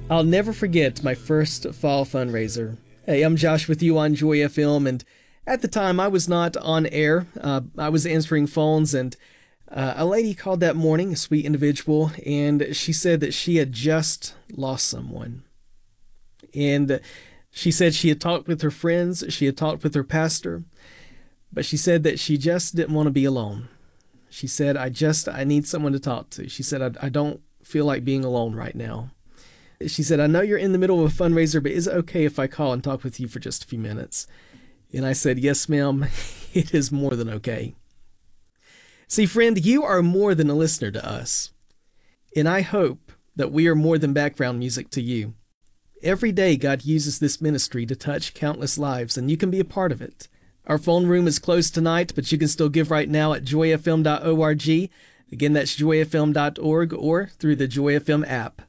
I'll never forget my first fall fundraiser. Hey, I'm Josh with you on Joy FM, and at the time I was not on air. I was answering phones, and a lady called that morning, a sweet individual, and she said that she had just lost someone. And she said she had talked with her friends, she had talked with her pastor, but she said that she just didn't want to be alone. She said, I need someone to talk to. She said, I don't feel like being alone right now. She said, I know you're in the middle of a fundraiser, but is it okay if I call and talk with you for just a few minutes? And I said, yes, ma'am, it is more than okay. See, friend, you are more than a listener to us. And I hope that we are more than background music to you. Every day, God uses this ministry to touch countless lives, and you can be a part of it. Our phone room is closed tonight, but you can still give right now at joyfm.org. Again, that's joyfm.org or through the Joy FM app.